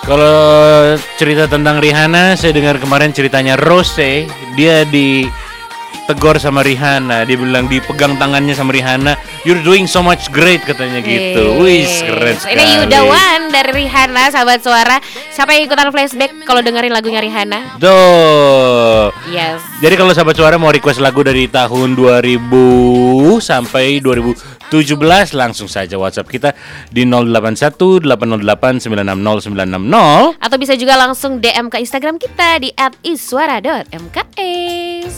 Kalau cerita tentang Rihanna, saya dengar kemarin ceritanya Rose, dia ditegur sama Rihanna, dia bilang dipegang tangannya sama Rihanna, "You're doing so much great," katanya gitu. Wih, keren sekali. Ini You The One dari Rihanna, sahabat suara. Siapa yang ikutan flashback kalau dengerin lagunya Rihanna? Tuh. Yes. Jadi kalau sahabat suara mau request lagu dari tahun 2000 sampai 2017, langsung saja WhatsApp kita di 081 808 960 960. Atau bisa juga langsung DM ke Instagram kita di @iswara.mks.